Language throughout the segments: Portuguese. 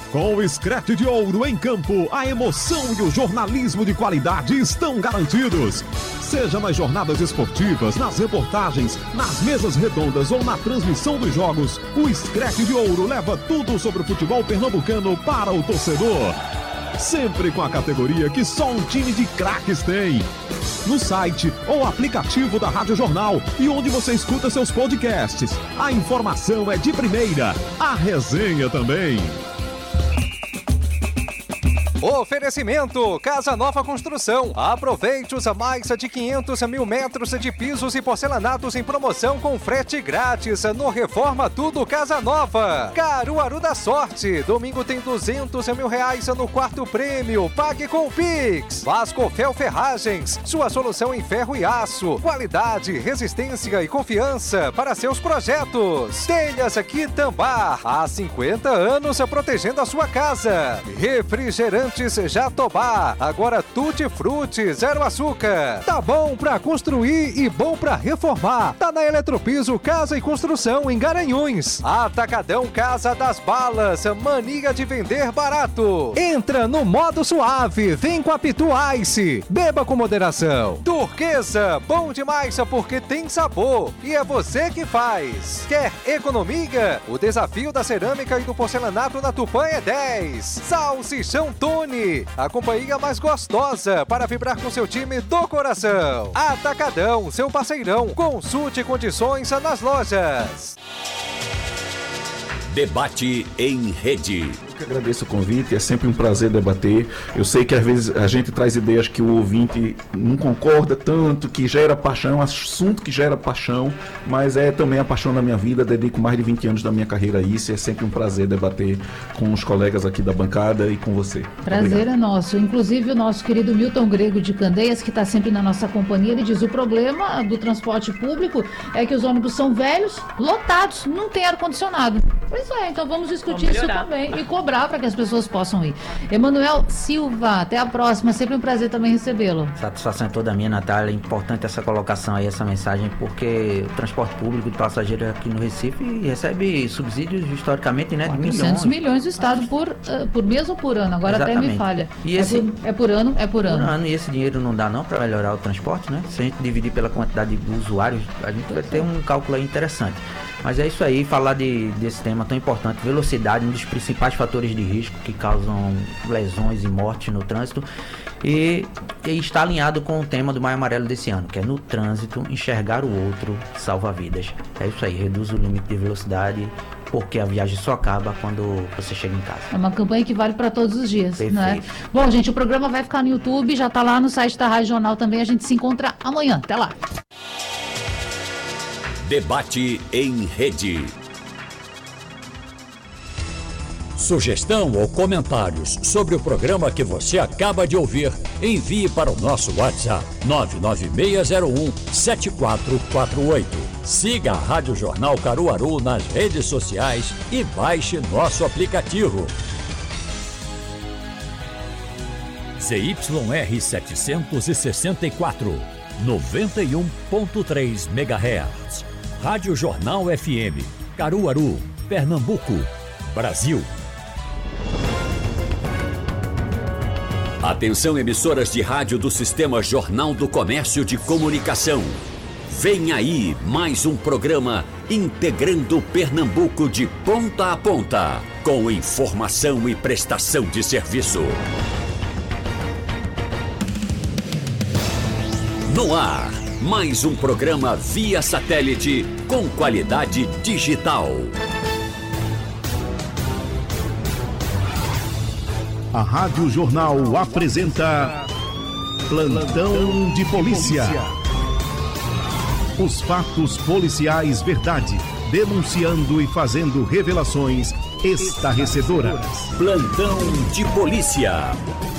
Com o Screte de Ouro em campo, a emoção e o jornalismo de qualidade estão garantidos. Seja nas jornadas esportivas, nas reportagens, nas mesas redondas ou na transmissão dos jogos, o Screte de Ouro leva tudo sobre o futebol pernambucano para o torcedor. Sempre com a categoria que só um time de craques tem. No site ou aplicativo da Rádio Jornal e onde você escuta seus podcasts. A informação é de primeira, a resenha também. Oferecimento Casa Nova Construção. Aproveite os mais de 500 mil metros de pisos e porcelanatos em promoção com frete grátis no Reforma Tudo Casa Nova. Caruaru da Sorte. Domingo tem 200 mil reais no quarto prêmio. Pague com o Pix. Vascofel Ferragens. Sua solução em ferro e aço. Qualidade, resistência e confiança para seus projetos. Telhas Quitambá. Há 50 anos protegendo a sua casa. Refrigerante Jatobá, agora Tutti Frutti, zero açúcar. Tá bom pra construir e bom pra reformar. Tá na Eletropiso Casa e Construção em Garanhuns. Atacadão Casa das Balas, mania de vender barato. Entra no modo suave, vem com a Pitu Ice. Beba com moderação. Turquesa, bom demais porque tem sabor e é você que faz. Quer economia? O desafio da cerâmica e do porcelanato na Tupã é 10. Salsichão Tony, a companhia mais gostosa para vibrar com seu time do coração. Atacadão, seu parceirão. Consulte condições nas lojas. Debate em rede. Eu que agradeço o convite, é sempre um prazer debater. Eu sei que às vezes a gente traz ideias que o ouvinte não concorda tanto, que gera paixão, assunto que gera paixão, mas é também a paixão da minha vida. Dedico mais de 20 anos da minha carreira a isso e é sempre um prazer debater com os colegas aqui da bancada e com você. Prazer Obrigado. É nosso. Inclusive o nosso querido Milton Grego de Candeias, que está sempre na nossa companhia, ele diz: o problema do transporte público é que os ônibus são velhos, lotados, não tem ar-condicionado. Pois é, então vamos discutir isso também e cobrar para que as pessoas possam ir. Emanuel Silva, até a próxima, sempre um prazer também recebê-lo. Satisfação é toda minha, Natália. É importante essa colocação aí, essa mensagem, porque o transporte público de passageiros aqui no Recife recebe subsídios historicamente, né, de 400 milhões do Estado por mês ou por ano, agora Exatamente. Até me falha. E é por ano? É por ano. Por ano, e esse dinheiro não dá não para melhorar o transporte, né? Se a gente dividir pela quantidade de usuários, a gente vai ter um cálculo aí interessante. Mas é isso aí, falar desse tema tão importante. Velocidade, um dos principais fatores de risco que causam lesões e mortes no trânsito. E está alinhado com o tema do Maio Amarelo desse ano, que é no trânsito, enxergar o outro salva vidas. É isso aí, reduz o limite de velocidade, porque a viagem só acaba quando você chega em casa. É uma campanha que vale para todos os dias, Perfeito. Não é? Bom, gente, o programa vai ficar no YouTube, já está lá no site da Rádio Jornal também. A gente se encontra amanhã. Até lá. Debate em rede. Sugestão ou comentários sobre o programa que você acaba de ouvir, envie para o nosso WhatsApp 99601-7448. Siga a Rádio Jornal Caruaru nas redes sociais e baixe nosso aplicativo. ZYR 764, 91.3 MHz. Rádio Jornal FM, Caruaru, Pernambuco, Brasil. Atenção, emissoras de rádio do Sistema Jornal do Comércio de Comunicação. Vem aí mais um programa integrando Pernambuco de ponta a ponta, com informação e prestação de serviço. No ar, mais um programa via satélite com qualidade digital. A Rádio Jornal apresenta Plantão de Polícia. Os fatos policiais verdade, denunciando e fazendo revelações estarrecedoras. Plantão de Polícia.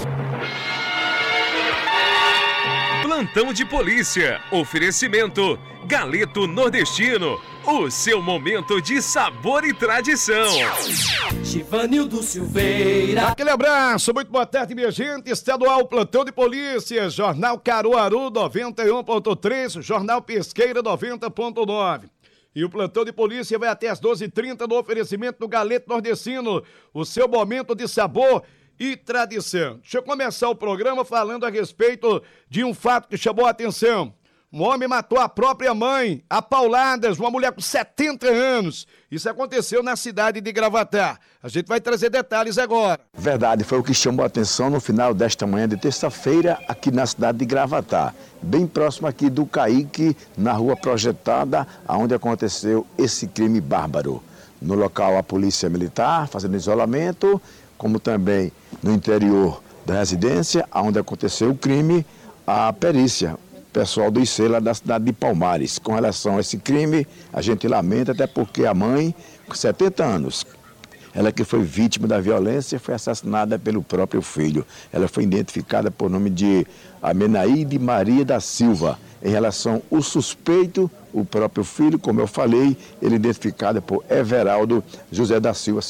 Plantão de Polícia. Oferecimento Galeto Nordestino. O seu momento de sabor e tradição. Givanildo Silveira. Aquele abraço, muito boa tarde, minha gente. Estadual Plantão de Polícia, Jornal Caruaru 91.3, Jornal Pesqueira 90.9. E o plantão de polícia vai até às 12h30 no oferecimento do Galeto Nordestino, o seu momento de sabor e tradição. Deixa eu começar o programa falando a respeito de um fato que chamou a atenção. Um homem matou a própria mãe, a pauladas, uma mulher com 70 anos. Isso aconteceu na cidade de Gravatá. A gente vai trazer detalhes agora. Verdade, foi o que chamou a atenção no final desta manhã de terça-feira aqui na cidade de Gravatá. Bem próximo aqui do Caique, na rua Projetada, onde aconteceu esse crime bárbaro. No local, a polícia militar fazendo isolamento, como também no interior da residência, onde aconteceu o crime, a perícia. Pessoal do IC lá da cidade de Palmares. Com relação a esse crime, a gente lamenta, até porque a mãe, com 70 anos, ela que foi vítima da violência, foi assassinada pelo próprio filho. Ela foi identificada por nome de Amenaíde Maria da Silva. Em relação ao suspeito, o próprio filho, como eu falei, ele identificado por Everaldo José da Silva,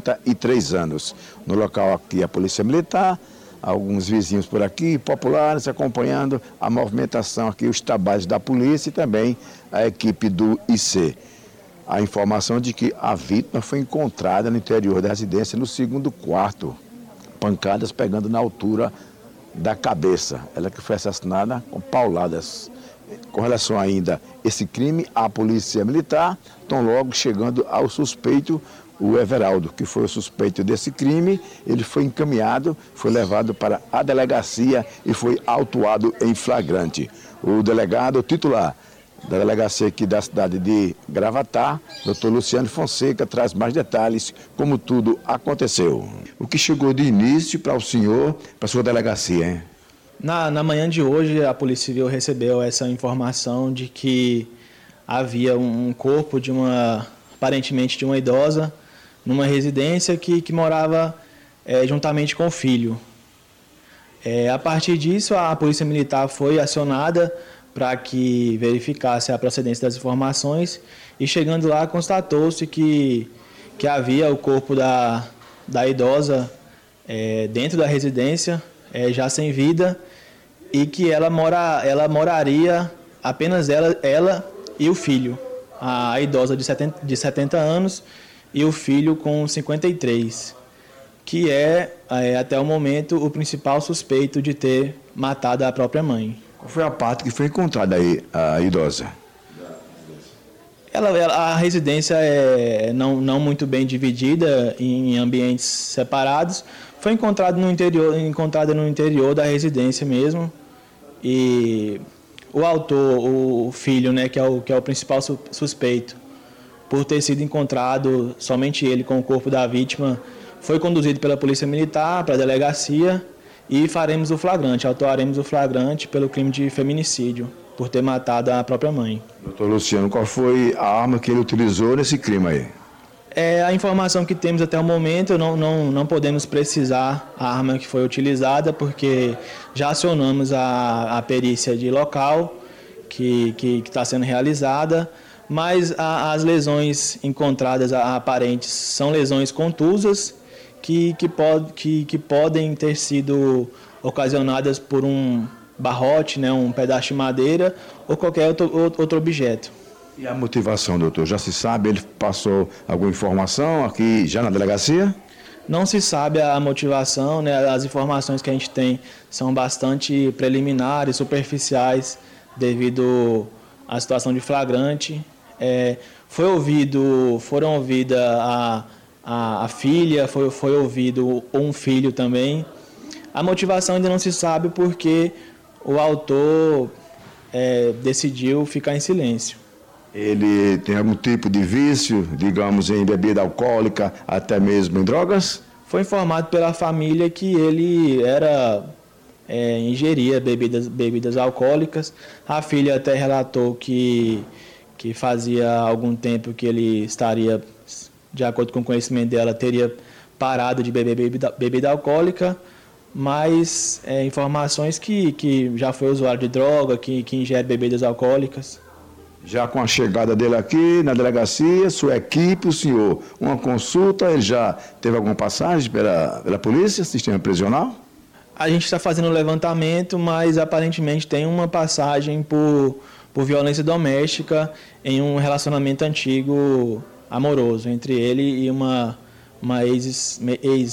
53 anos. No local aqui, a Polícia Militar, alguns vizinhos por aqui, populares, acompanhando a movimentação aqui, os trabalhos da polícia e também a equipe do IC. A informação de que a vítima foi encontrada no interior da residência, no segundo quarto, pancadas pegando na altura da cabeça. Ela que foi assassinada com pauladas. Com relação ainda a esse crime, a polícia militar, tão logo chegando ao suspeito, o Everaldo, que foi o suspeito desse crime, ele foi encaminhado, foi levado para a delegacia e foi autuado em flagrante. O delegado, o titular da delegacia aqui da cidade de Gravatá, Dr. Luciano Fonseca, traz mais detalhes como tudo aconteceu. O que chegou de início para o senhor, para a sua delegacia, hein? Na manhã de hoje, a Polícia Civil recebeu essa informação de que havia um corpo aparentemente de uma idosa, numa residência que morava juntamente com o filho. A partir disso, a Polícia Militar foi acionada para que verificasse a procedência das informações e, chegando lá, constatou-se que havia o corpo da idosa dentro da residência, já sem vida, e que ela moraria apenas ela e o filho, a idosa de 70 anos e o filho com 53, que até o momento, o principal suspeito de ter matado a própria mãe. Qual foi a parte que foi encontrada aí, a idosa? A residência é não muito bem dividida em ambientes separados. Foi encontrada no interior da residência mesmo. E o autor, o filho, né, que é o principal suspeito, por ter sido encontrado somente ele com o corpo da vítima, foi conduzido pela Polícia Militar para a delegacia e autuaremos o flagrante pelo crime de feminicídio, por ter matado a própria mãe. Doutor Luciano, qual foi a arma que ele utilizou nesse crime aí? A informação que temos até o momento, não podemos precisar a arma que foi utilizada, porque já acionamos a perícia de local que está sendo realizada, mas as lesões encontradas aparentes são lesões contusas que podem ter sido ocasionadas por um barrote, né, um pedaço de madeira ou qualquer outro objeto. E a motivação, doutor? Já se sabe, ele passou alguma informação aqui já na delegacia? Não se sabe a motivação, né? As informações que a gente tem são bastante preliminares, superficiais, devido à situação de flagrante. Foram ouvidas a filha, foi ouvido um filho também. A motivação ainda não se sabe porque o autor decidiu ficar em silêncio. Ele tem algum tipo de vício, digamos, em bebida alcoólica, até mesmo em drogas? Foi informado pela família que ele ingeria bebidas alcoólicas. A filha até relatou que fazia algum tempo que ele estaria, de acordo com o conhecimento dela, teria parado de beber bebida alcoólica, mas informações que já foi usuário de droga, que ingere bebidas alcoólicas. Já com a chegada dele aqui na delegacia, sua equipe, o senhor, uma consulta, ele já teve alguma passagem pela polícia, sistema prisional? A gente está fazendo o levantamento, mas aparentemente tem uma passagem por violência doméstica em um relacionamento antigo amoroso entre ele e uma